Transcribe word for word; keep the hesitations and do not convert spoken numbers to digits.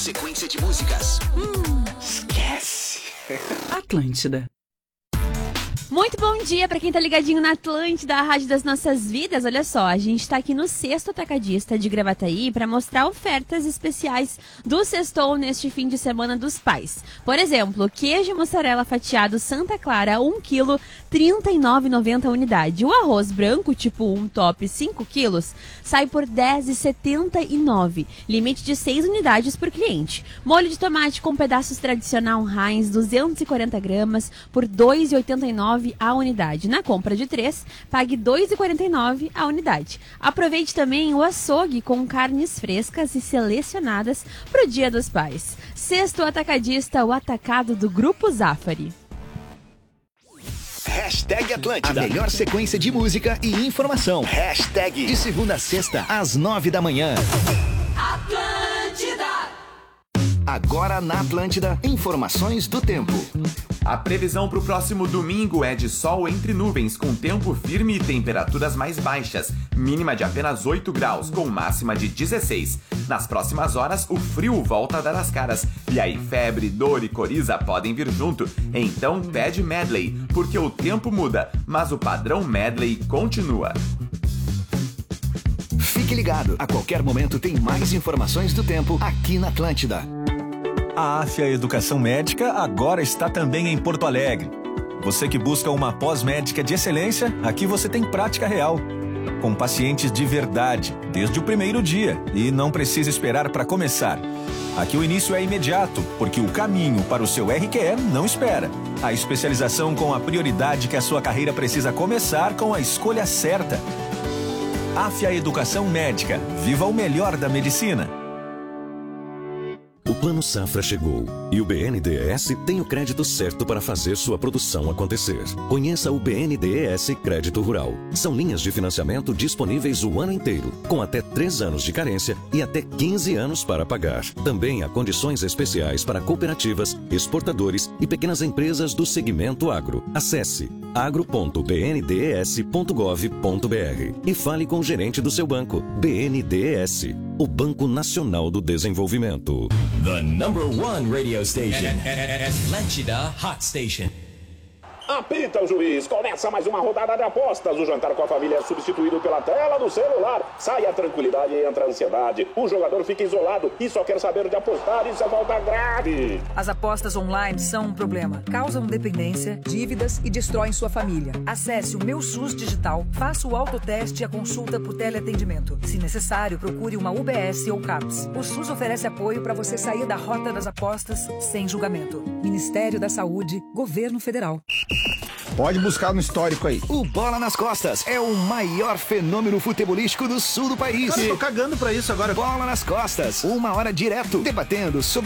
Sequência de músicas. Hum, esquece. Atlântida. Muito bom dia para quem tá ligadinho na Atlântida, a rádio das nossas vidas. Olha só, a gente tá aqui no Sexto Atacadista de Gravataí para mostrar ofertas especiais do Sextou neste fim de semana dos pais. Por exemplo, queijo mussarela fatiado Santa Clara, um quilo, trinta e nove reais e noventa centavos a unidade. O arroz branco tipo um top cinco quilos sai por dez reais e setenta e nove centavos, limite de seis unidades por cliente. Molho de tomate com pedaços tradicional Heinz, duzentos e quarenta gramas por dois reais e oitenta e nove centavos a unidade. Na compra de três, pague dois reais e quarenta e nove centavos a unidade. Aproveite também o açougue com carnes frescas e selecionadas para o Dia dos Pais. Sexto Atacadista, o atacado do Grupo Zafari. Hashtag Atlântida. A melhor sequência de música e informação. Hashtag de segunda a sexta, às nove da manhã. Atlântida. Agora na Atlântida, informações do tempo. A previsão para o próximo domingo é de sol entre nuvens, com tempo firme e temperaturas mais baixas, mínima de apenas oito graus, com máxima de dezesseis. Nas próximas horas, o frio volta a dar as caras, e aí febre, dor e coriza podem vir junto. Então pede medley, porque o tempo muda, mas o padrão medley continua. Fique ligado, a qualquer momento tem mais informações do tempo aqui na Atlântida. A Afya Educação Médica agora está também em Porto Alegre. Você que busca uma pós-médica de excelência, aqui você tem prática real. Com pacientes de verdade, desde o primeiro dia, e não precisa esperar para começar. Aqui o início é imediato, porque o caminho para o seu R Q E não espera. A especialização com a prioridade que a sua carreira precisa começar com a escolha certa. Afya Educação Médica. Viva o melhor da medicina. O Plano Safra chegou e o B N D E S tem o crédito certo para fazer sua produção acontecer. Conheça o B N D E S Crédito Rural. São linhas de financiamento disponíveis o ano inteiro, com até três anos de carência e até quinze anos para pagar. Também há condições especiais para cooperativas, exportadores e pequenas empresas do segmento agro. Acesse agro ponto b n d e s ponto gov ponto b r e fale com o gerente do seu banco. B N D E S, o Banco Nacional do Desenvolvimento. The number one radio station. Atlântida Hot Station. Apita o juiz, começa mais uma rodada de apostas. O jantar com a família é substituído pela tela do celular. Sai a tranquilidade e entra a ansiedade. O jogador fica isolado e só quer saber de apostar. Isso é falta grave. As apostas online são um problema. Causam dependência, dívidas e destroem sua família. Acesse o Meu SUS Digital, faça o autoteste e a consulta por teleatendimento. Se necessário, procure uma U B S ou CAPS. O SUS oferece apoio para você sair da rota das apostas sem julgamento. Ministério da Saúde, Governo Federal. Pode buscar no histórico aí. O Bola nas Costas é o maior fenômeno futebolístico do sul do país. Cara, eu tô cagando pra isso agora. Bola nas Costas, uma hora direto, debatendo sobre